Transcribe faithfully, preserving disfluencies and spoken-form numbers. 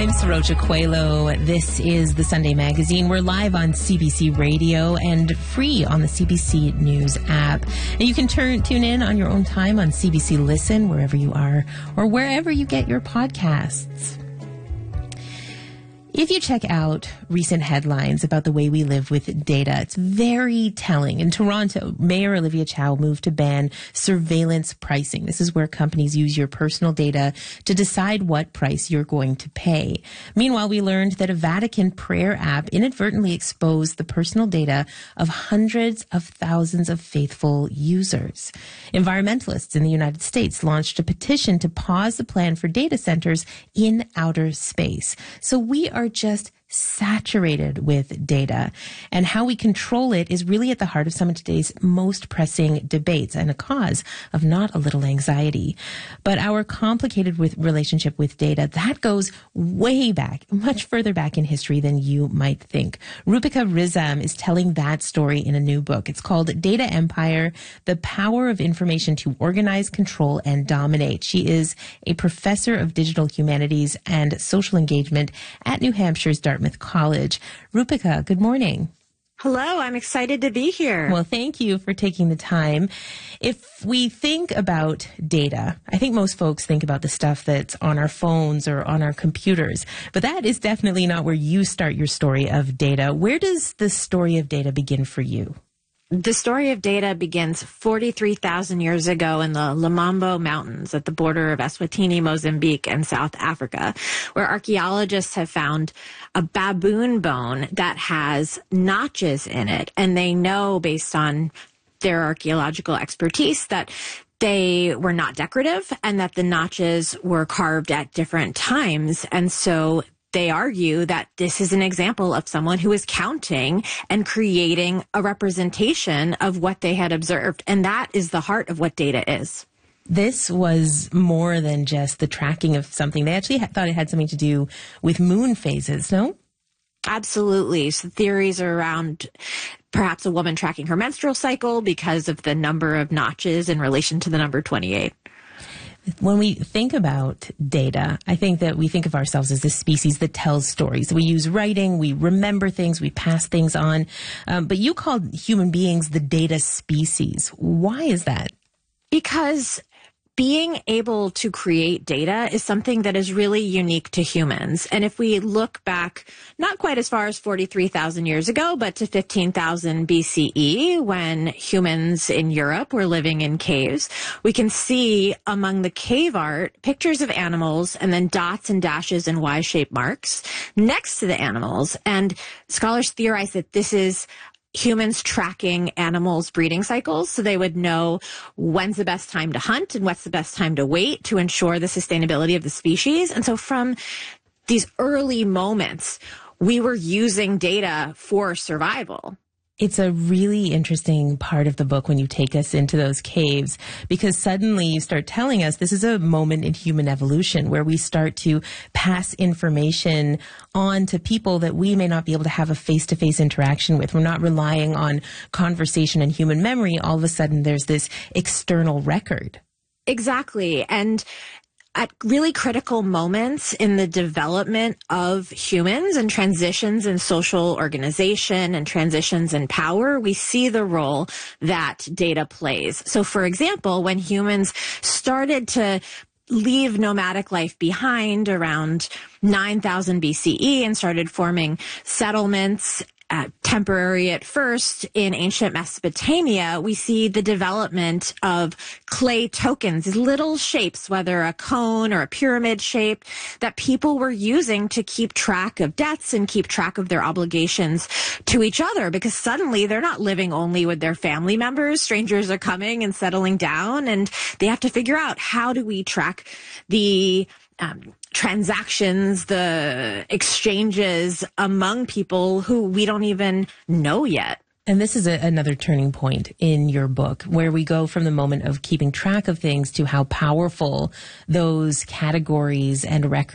I'm Saroja Coelho. This is the Sunday Magazine. We're live on C B C Radio and free on the C B C News app. And you can turn tune in on your own time on C B C Listen, wherever you are, or wherever you get your podcasts. If you check out recent headlines about the way we live with data, it's very telling. In Toronto, Mayor Olivia Chow moved to ban surveillance pricing. This is where companies use your personal data to decide what price you're going to pay. Meanwhile, we learned that a Vatican prayer app inadvertently exposed the personal data of hundreds of thousands of faithful users. Environmentalists in the United States launched a petition to pause the plan for data centers in outer space. So we are just saturated with data, and how we control it is really at the heart of some of today's most pressing debates and a cause of not a little anxiety. But our complicated with relationship with data, that goes way back, much further back in history than you might think. Roopika Rizam is telling that story in a new book. It's called Data Empire: The Power of Information to Organize, Control, and Dominate. She is a professor of digital humanities and social engagement at New Hampshire's Dartmouth College. Roopika, good morning. Hello, I'm excited to be here. Well, thank you for taking the time. If we think about data, I think most folks think about the stuff that's on our phones or on our computers, but that is definitely not where you start your story of data. Where does the story of data begin for you? The story of data begins forty-three thousand years ago in the Lumambo Mountains at the border of Eswatini, Mozambique, and South Africa, where archaeologists have found a baboon bone that has notches in it. And they know, based on their archaeological expertise, that they were not decorative and that the notches were carved at different times. And so they argue that this is an example of someone who is counting and creating a representation of what they had observed. And that is the heart of what data is. This was more than just the tracking of something. They actually thought it had something to do with moon phases, no? Absolutely. So theories are around perhaps a woman tracking her menstrual cycle because of the number of notches in relation to the number twenty-eight. When we think about data, I think that we think of ourselves as a species that tells stories. We use writing, we remember things, we pass things on. Um, but you called human beings the data species. Why is that? Because being able to create data is something that is really unique to humans. And if we look back, not quite as far as forty-three thousand years ago, but to fifteen thousand B C E, when humans in Europe were living in caves, we can see among the cave art pictures of animals and then dots and dashes and Y-shaped marks next to the animals. And scholars theorize that this is humans tracking animals' breeding cycles, so they would know when's the best time to hunt and what's the best time to wait to ensure the sustainability of the species. And so from these early moments, we were using data for survival. It's a really interesting part of the book when you take us into those caves, because suddenly you start telling us this is a moment in human evolution where we start to pass information on to people that we may not be able to have a face-to-face interaction with. We're not relying on conversation and human memory. All of a sudden, there's this external record. Exactly. And at really critical moments in the development of humans and transitions in social organization and transitions in power, we see the role that data plays. So, for example, when humans started to leave nomadic life behind around nine thousand B C E and started forming settlements, Uh, temporary at first, in ancient Mesopotamia, we see the development of clay tokens, these little shapes, whether a cone or a pyramid shape, that people were using to keep track of debts and keep track of their obligations to each other, because suddenly they're not living only with their family members. Strangers are coming and settling down, and they have to figure out, how do we track the Um, transactions, the exchanges among people who we don't even know yet. And this is a, another turning point in your book, where we go from the moment of keeping track of things to how powerful those categories and records